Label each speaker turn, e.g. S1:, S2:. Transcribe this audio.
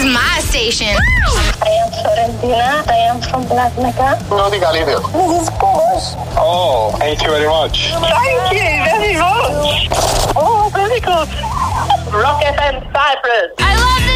S1: my station.
S2: I am Florentina. I am from Black Mecca.
S3: No diga Lidio.
S2: This is Porsche.
S3: Oh, thank you very much.
S2: Thank you very much. Oh, very good. Rock FM Cyprus.
S1: I love